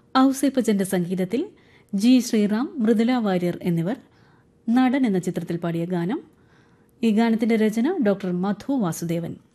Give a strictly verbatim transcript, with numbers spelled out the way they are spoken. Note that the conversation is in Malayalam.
ഔസേപ്പച്ചന്റെ സംഗീതത്തിൽ ജി ശ്രീറാം, മൃദുല വാര്യർ എന്നിവർ നടൻ എന്ന ചിത്രത്തിൽ പാടിയ ഗാനം. ഈ ഗാനത്തിന്റെ രചന ഡോക്ടർ മധു വാസുദേവൻ.